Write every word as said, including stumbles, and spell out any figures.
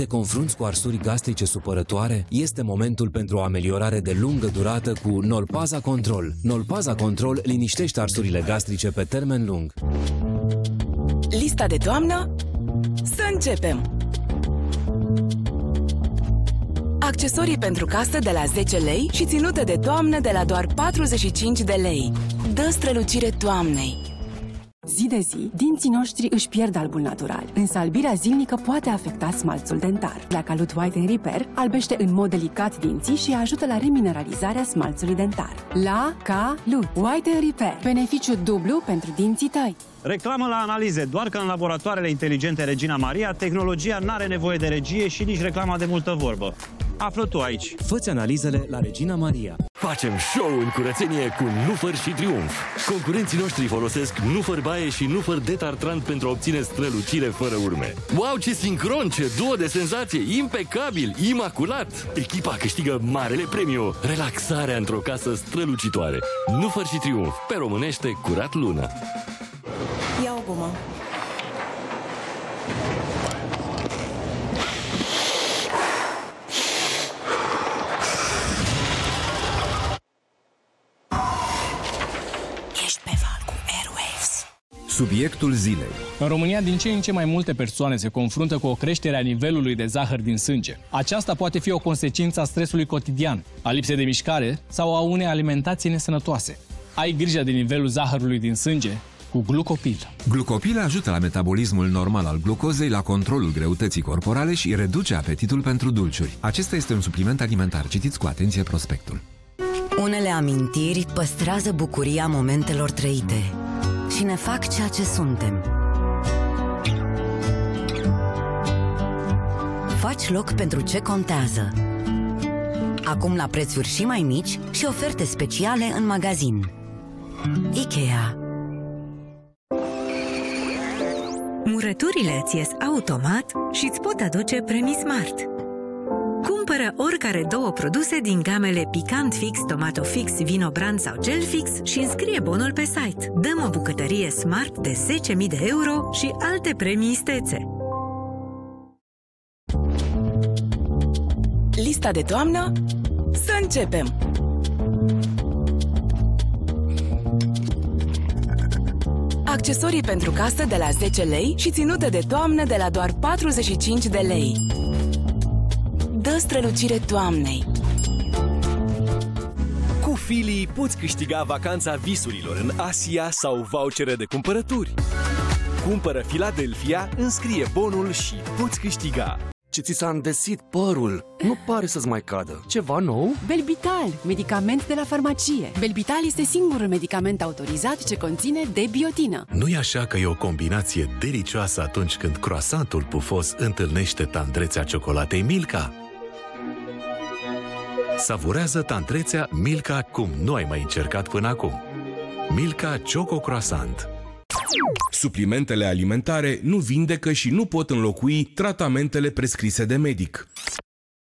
Te confrunți cu arsuri gastrice supărătoare? Este momentul pentru o ameliorare de lungă durată cu Nolpaza Control. Nolpaza Control liniștește arsurile gastrice pe termen lung. Lista de toamnă? Să începem! Accesorii pentru casă de la zece lei și ținute de toamnă de la doar patruzeci și cinci de lei. Dă strălucire toamnei! Zi de zi, dinții noștri își pierd albul natural, însă albirea zilnică poate afecta smalțul dentar. Lacalut White and Repair albește în mod delicat dinții și ajută la remineralizarea smalțului dentar. Lacalut White and Repair. Beneficiu dublu pentru dinții tăi. Reclamă la analize, doar că în laboratoarele inteligente Regina Maria, tehnologia n-are nevoie de regie și nici reclama de multă vorbă. Află tu aici. Fă-ți analizele la Regina Maria. Facem show în curățenie cu Nufăr și Triumf. Concurenții noștri folosesc Nufăr baie și Nufăr detartrant pentru a obține strălucire fără urme. Wow, ce sincron, ce duo de senzație, impecabil, imaculat! Echipa câștigă marele premiu, relaxarea într-o casă strălucitoare. Nufăr și Triumf, pe românește curat lună. Ia o gumă. Ești pe val cu Airwaves. Subiectul zilei. În România, din ce în ce mai multe persoane se confruntă cu o creștere a nivelului de zahăr din sânge. Aceasta poate fi o consecință a stresului cotidian, a lipsei de mișcare sau a unei alimentații nesănătoase. Ai grijă de nivelul zahărului din sânge cu Glucopil. Glucopil ajută la metabolismul normal al glucozei, la controlul greutății corporale și reduce apetitul pentru dulciuri. Acesta este un supliment alimentar. Citiți cu atenție prospectul. Unele amintiri păstrează bucuria momentelor trăite și ne fac ceea ce suntem. Faci loc pentru ce contează. Acum la prețuri și mai mici și oferte speciale în magazin. IKEA. Murăturile îți ies automat și îți pot aduce premii Smart. Cumpără oricare două produse din gamele Picant Fix, Tomato Fix, Vino Brand sau Gel Fix și înscrie bonul pe site. Dăm o bucătărie Smart de zece mii de euro și alte premii istețe. Lista de toamnă? Să începem! Accesorii pentru casă de la zece lei și ținute de toamnă de la doar patruzeci și cinci de lei. Dă strălucire toamnei! Cu Fili poți câștiga vacanța visurilor în Asia sau vouchere de cumpărături. Cumpără Philadelphia, înscrie bonul și poți câștiga. Ce ți s-a îndesit părul? Nu pare să-ți mai cadă. Ceva nou? Belbital, medicament de la farmacie. Belbital este singurul medicament autorizat ce conține debiotină. Nu-i așa că e o combinație delicioasă atunci când croissantul pufos întâlnește tandrețea ciocolatei Milka? Savurează tandrețea Milka cum nu ai mai încercat până acum. Milka Choco Croissant. Suplimentele alimentare nu vindecă și nu pot înlocui tratamentele prescrise de medic.